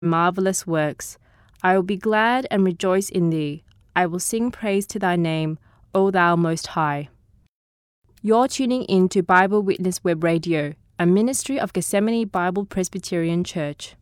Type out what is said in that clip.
marvelous works. I will be glad and rejoice in thee. I will sing praise to thy name, O thou Most High. You're tuning in to Bible Witness Web Radio, a ministry of Gethsemane Bible Presbyterian Church.